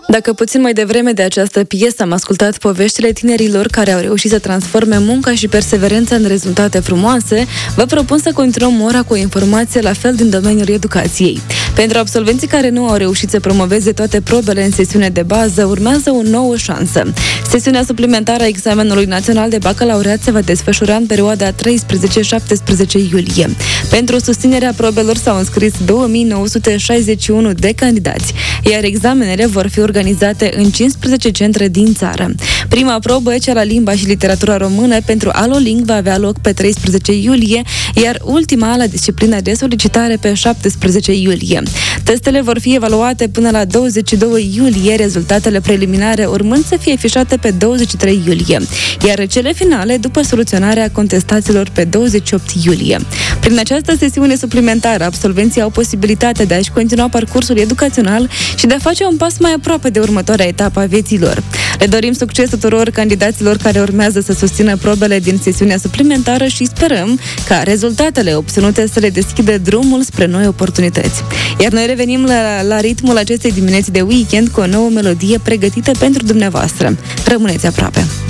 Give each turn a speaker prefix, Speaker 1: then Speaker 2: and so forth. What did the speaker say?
Speaker 1: Dacă puțin mai devreme de această piesă am ascultat poveștile tinerilor care au reușit să transforme munca și perseverența în rezultate frumoase, vă propun să continuăm ora cu o informație la fel din domeniul educației. Pentru absolvenții care nu au reușit să promoveze toate probele în sesiune de bază, urmează o nouă șansă. Sesiunea suplimentară a examenului național de bacalaureat se va desfășura în perioada 13-17 iulie. Pentru susținerea probelor s-au înscris 2961 de candidați, iar examenele vor fi organizate în 15 centre din țară. Prima probă, cea la limba și literatura română pentru Aloling, va avea loc pe 13 iulie, iar ultima la disciplina de solicitare pe 17 iulie. Testele vor fi evaluate până la 22 iulie, rezultatele preliminare urmând să fie afișate pe 23 iulie, iar cele finale după soluționarea contestațiilor pe 28 iulie. Prin această sesiune suplimentară, absolvenții au posibilitatea de a-și continua parcursul educațional și de a face un pas mai aproape de următoarea etapă a vieții lor. Le dorim succes tuturor candidaților care urmează să susțină probele din sesiunea suplimentară și sperăm ca rezultatele obținute să le deschidă drumul spre noi oportunități. Iar noi revenim la ritmul acestei dimineți de weekend cu o nouă melodie pregătită pentru dumneavoastră. Rămâneți aproape!